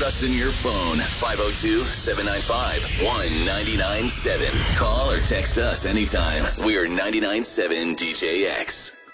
us in your phone. 502-795-1997. Call or text us anytime. We are 99.7 DJX.